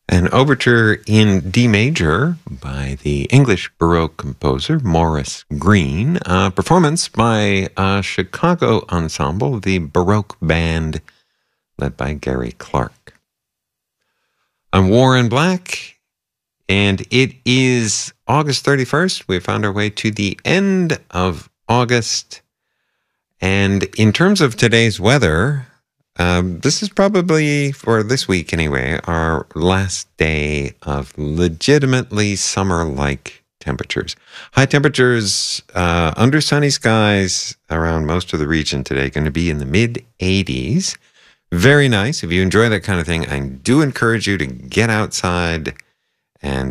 An overture in D major by the English Baroque composer Maurice Greene. Performance by a Chicago ensemble, the Baroque Band, led by Gary Clark. I'm Warren Black, and it is August 31st. We found our way to the end of August. And in terms of today's weather, this is probably, for this week anyway, our last day of legitimately summer-like temperatures. High temperatures under sunny skies around most of the region today, going to be in the mid-80s. Very nice. If you enjoy that kind of thing, I do encourage you to get outside and,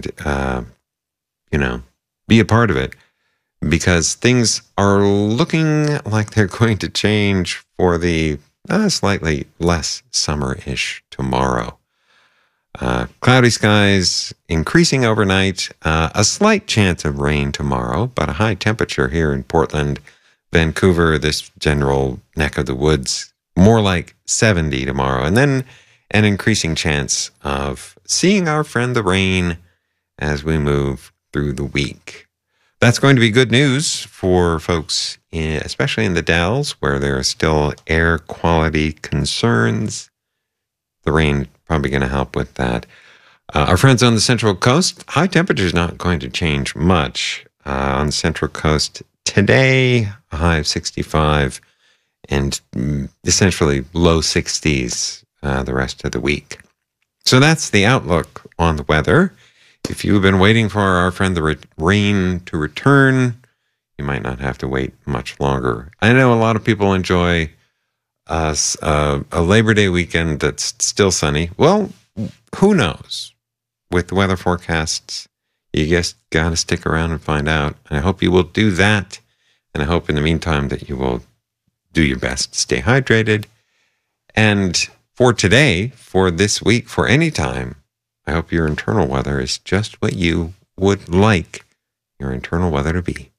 be a part of it, because things are looking like they're going to change for the slightly less summer-ish tomorrow. Cloudy skies increasing overnight, a slight chance of rain tomorrow, but a high temperature here in Portland, Vancouver, this general neck of the woods, more like 70 tomorrow, and then an increasing chance of seeing our friend the rain as we move through the week. That's going to be good news for folks, especially in the Dells, where there are still air quality concerns. The rain probably going to help with that. Our friends on the Central Coast, high temperatures not going to change much. On the Central Coast today, a high of 65 and essentially low 60s the rest of the week. So that's the outlook on the weather. If you've been waiting for our friend the rain to return, you might not have to wait much longer. I know a lot of people enjoy a Labor Day weekend that's still sunny. Well, who knows? With the weather forecasts, you just got to stick around and find out. And I hope you will do that. And I hope in the meantime that you will do your best to stay hydrated. And for today, for this week, for any time, I hope your internal weather is just what you would like your internal weather to be.